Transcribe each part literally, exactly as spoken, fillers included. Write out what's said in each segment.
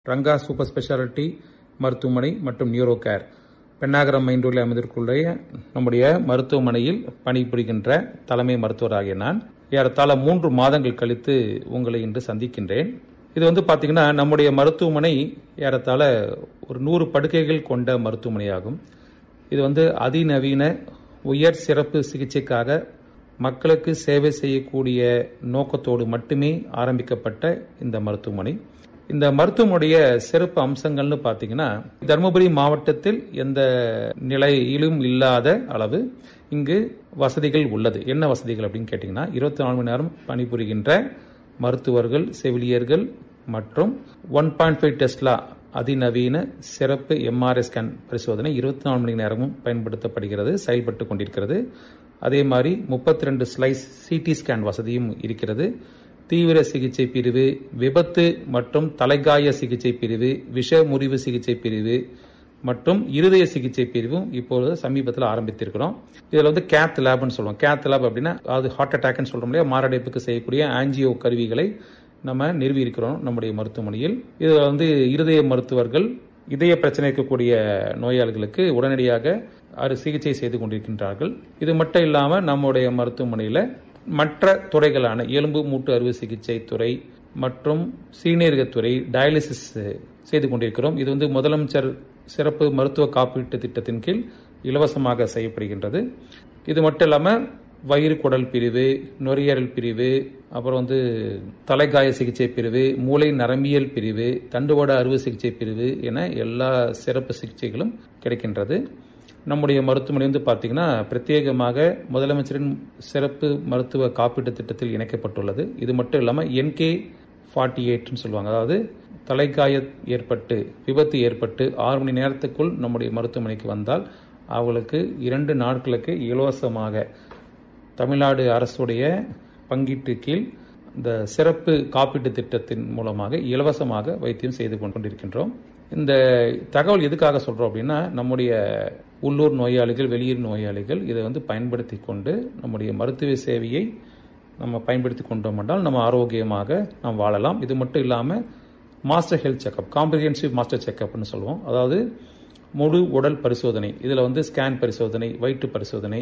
Ranga super speciality மருத்துவமனை மற்றும் neuro care Pennagaram மைண்டூரில் அமைந்திருக்குள்ள நம்முடைய மருத்துவமனையில் பணிபுரிகின்ற தலைமை மருத்துவராகிய நான் ஏறத்தாழ மூன்று மாதங்கள் கழித்து உங்களை இன்று சந்திக்கின்றேன். இது வந்து பார்த்தீங்கன்னா நம்முடைய மருத்துவமனை ஏறத்தாழ ஒரு நூறு படுக்கைகள் கொண்ட மருத்துவமனையாகும். இது வந்து அதிநவீன உயர் சிறப்பு சிகிச்சைக்காக மக்களுக்கு சேவை செய்யக்கூடிய நோக்கத்தோடு மட்டுமே ஆரம்பிக்கப்பட்ட இந்த மருத்துவமனை. இந்த மருத்துவமனைய சிறப்பு அம்சங்கள்னு பார்த்தீங்கன்னா, தருமபுரி மாவட்டத்தில் எந்த நிலையிலும் இல்லாத அளவு இங்கு வசதிகள் உள்ளது. என்ன வசதிகள் அப்படின்னு கேட்டீங்கன்னா, இருபத்தி நாலு மணி நேரம் பணிபுரிகின்ற மருத்துவர்கள், செவிலியர்கள் மற்றும் ஒன் பாயிண்ட் ஃபைவ் டெஸ்லா அதிநவீன சிறப்பு எம்ஆர்ஐ ஸ்கேன் பரிசோதனை இருபத்தி நாலு மணி நேரமும் பயன்படுத்தப்படுகிறது, செயல்பட்டு கொண்டிருக்கிறது. அதே மாதிரி முப்பத்தி ரெண்டு ஸ்லைஸ் சிடி ஸ்கேன் வசதியும் இருக்கிறது. தீவிர சிகிச்சை பிரிவு, விபத்து மற்றும் தலைகாய சிகிச்சை பிரிவு, விஷ முறிவு சிகிச்சை பிரிவு மற்றும் இருதய சிகிச்சை பிரிவும் இப்பொழுது சமீபத்தில் ஆரம்பித்திருக்கிறோம். இதில் வந்து கேத் லேப்னு சொல்லுவோம். கேத் லேப் அப்படின்னா அது ஹார்ட் அட்டாக்னு சொல்றோம் இல்லையா, மாரடைப்புக்கு செய்யக்கூடிய ஆன்ஜியோ கருவிகளை நம்ம நிறுவி இருக்கிறோம் நம்முடைய மருத்துவமனையில். இதில் வந்து இருதய மருத்துவர்கள் இதய பிரச்சனை இருக்கக்கூடிய நோயாளிகளுக்கு உடனடியாக அறு சிகிச்சை செய்து கொண்டிருக்கின்றார்கள். இது மட்டும் இல்லாமல் நம்முடைய மருத்துவமனையில் மற்ற துறைகளான எலும்பு மூட்டு அறுவை சிகிச்சை துறை மற்றும் சீனியர்கத்துறை டயாலிசிஸ் செய்து கொண்டிருக்கிறோம். இது வந்து முதலமைச்சர் சிறப்பு மருத்துவ காப்பீட்டு திட்டத்தின் கீழ் இலவசமாக செய்யப்படுகின்றது. இது மட்டும் இல்லாமல் வயிறு குடல் பிரிவு, நுரையீரல் பிரிவு, அப்புறம் வந்து தலைகாய சிகிச்சை பிரிவு, மூளை நரம்பியல் பிரிவு, தண்டுவட அறுவை சிகிச்சை பிரிவு என எல்லா சிறப்பு சிகிச்சைகளும் கிடைக்கின்றது. நம்முடைய மருத்துவமனை வந்து பார்த்தீங்கன்னா பிரத்யேகமாக முதலமைச்சரின் சிறப்பு மருத்துவ காப்பீட்டு திட்டத்தில் இணைக்கப்பட்டுள்ளது. இது மட்டும் இல்லாமல் என்கே ஃபார்ட்டி எயிட்னு சொல்லுவாங்க. அதாவது தலைக்காய ஏற்பட்டு விபத்து ஏற்பட்டு ஆறு மணி நேரத்துக்குள் நம்முடைய மருத்துவமனைக்கு வந்தால் அவங்களுக்கு இரண்டு நாட்களுக்கு இலவசமாக தமிழ்நாடு அரசுடைய பங்கீட்டு கீழ் இந்த சிறப்பு காப்பீட்டு திட்டத்தின் மூலமாக இலவசமாக வைத்தியம் செய்து கொண்டிருக்கின்றோம். இந்த தகவல் எதுக்காக சொல்றோம் அப்படின்னா, நம்முடைய உள்ளூர் நோயாளிகள், வெளியூர் நோயாளிகள் இதை வந்து பயன்படுத்தி கொண்டு நம்முடைய மருத்துவ சேவையை நம்ம பயன்படுத்தி கொண்டோம் என்றால் நம்ம ஆரோக்கியமாக நாம் வாழலாம். இது மட்டும் இல்லாமல் master health checkup, comprehensive master செக்அப்னு சொல்லுவோம். அதாவது முழு உடல் பரிசோதனை. இதில் வந்து ஸ்கேன் பரிசோதனை, வயிற்று பரிசோதனை,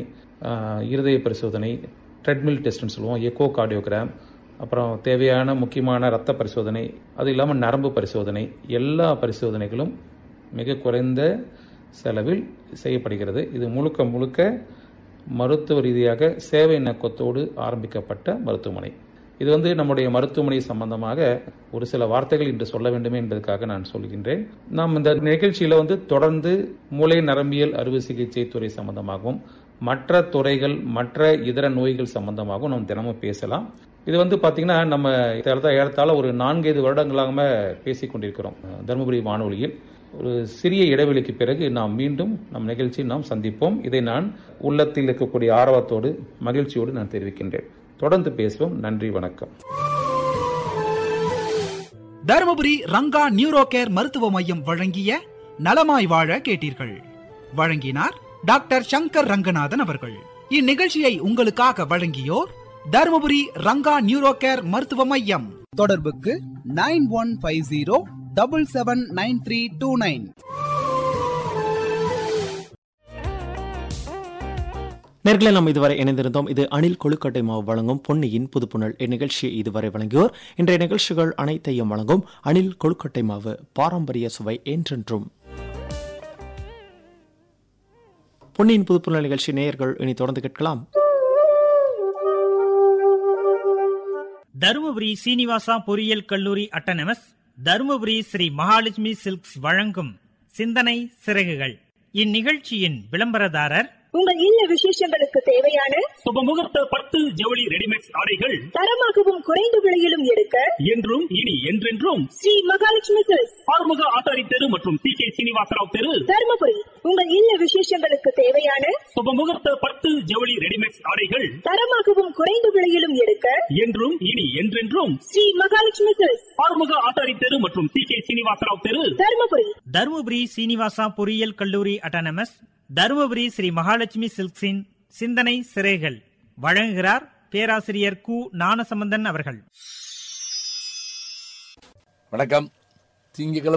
இருதய பரிசோதனை, ட்ரெட்மில் டெஸ்ட்னு சொல்லுவோம், எக்கோ கார்டியோகிராம், அப்புறம் தேவையான முக்கியமான ரத்த பரிசோதனை, அது இல்லாமல் நரம்பு பரிசோதனை, எல்லா பரிசோதனைகளும் மிக குறைந்த செலவில் செய்யப்படுகிறது. இது முழுக்க முழுக்க மருத்துவ ரீதியாக சேவை நோக்கத்தோடு ஆரம்பிக்கப்பட்ட மருத்துவமனை. இது வந்து நம்முடைய மருத்துவமனை சம்பந்தமாக ஒரு சில வார்த்தைகள் இன்று சொல்ல வேண்டுமே என்பதற்காக நான் சொல்கின்றேன். நாம் இந்த நிகழ்ச்சியில வந்து தொடர்ந்து மூளை நரம்பியல் அறுவை சிகிச்சை துறை சம்பந்தமாகவும் மற்ற துறைகள், மற்ற இதர நோய்கள் சம்பந்தமாகவும் நாம் தினமும் பேசலாம். இது வந்து பாத்தீங்கன்னா நம்ம ஏறத்தாழ ஒரு நான்கைந்து வருடங்களாக பேசிக் கொண்டிருக்கிறோம் தருமபுரி வானொலியில். ஒரு சிறிய இடைவெளிக்கு பிறகு நாம் மீண்டும் நம் நிகழ்ச்சியில் நாம் சந்திப்போம். இதை நான் உள்ளத்தில் இருக்கக்கூடிய ஆர்வத்தோடு மகிழ்ச்சியோடு நான் தெரிவிக்கின்றேன். தொடர்ந்து பேசுவோம். நன்றி, வணக்கம். தருமபுரி ரங்கா நியூரோ கேர் மருத்துவ மையம் வழங்கிய நலமாய் வாழ கேட்டீர்கள். வழங்கினார் டாக்டர் சங்கர் ரங்கநாதன் அவர்கள். இந்நிகழ்ச்சியை உங்களுக்காக வழங்கியோர் தருமபுரி ரங்கா நியூரோ கேர் மருத்துவ மையம். தொடர்புக்கு nine one five zero double seven nine three two nine. நேர்களை நாம் இதுவரை இணைந்திருந்தோம். இது அணில் கொழுக்கட்டை மாவு வழங்கும் பொன்னியின் புதுப்புணல். இந்நிகழ்ச்சியை இதுவரை வழங்கியோர். இன்றைய நிகழ்ச்சிகள் அனைத்தையும் வழங்கும் அணில் கொழுக்கட்டை மாவு, பாரம்பரிய சுவை என்றென்றும். பொன்னியின் புதுப்புணல் நிகழ்ச்சி நேயர்கள் இனி தொடர்ந்து கேட்கலாம். தருமபுரி சீனிவாசா பொறியியல் கல்லூரி அட்டானமஸ், தருமபுரி ஸ்ரீ மகாலட்சுமி சில்க்ஸ் வழங்கும் சிந்தனை சிறகுகள். இந்நிகழ்ச்சியின் விளம்பரதாரர் உங்கள் இல்ல விசேஷங்களுக்கு தேவையான சுபமுகூர்த்த பட்டு ஜவுளி ரெடிமேட் ஆடைகள் தரமாகவும் குறைந்த விலையிலும் எடுக்க என்றும் இனி என்றென்றும் ஸ்ரீ மகாலட்சுமி சில்க்ஸ், ஆறுமுக ஆசாரி தெரு மற்றும் சி கே சீனிவாசராவ் தெரு, தருமபுரி. உங்கள் இல்ல விசேஷங்களுக்கு தேவையான சுபமுகூர்த்த பட்டு ஜவுளி ரெடிமேட் ஆடைகள் தரமாகவும் குறைந்த விலையிலும் எடுக்க என்றும் இனி என்றென்றும் ஸ்ரீ மகாலட்சுமி சில்க்ஸ், ஆறுமுக ஆசாரி தெரு மற்றும் சி கே சீனிவாசராவ் தெரு, தருமபுரி. தருமபுரி சீனிவாசா பொறியியல் கல்லூரி அட்டானமஸ், தருமபுரி ஸ்ரீ மகாலட்சுமி சில்க்ஸின் சிந்தனை சிறைகள் வழங்குகிறார் பேராசிரியர் கு ஞானசம்பந்தன் அவர்கள். வணக்கம். திங்கட்கிழமை